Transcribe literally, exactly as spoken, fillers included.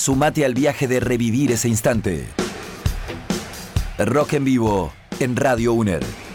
Sumate al viaje de revivir ese instante. Rock en vivo en Radio UNER.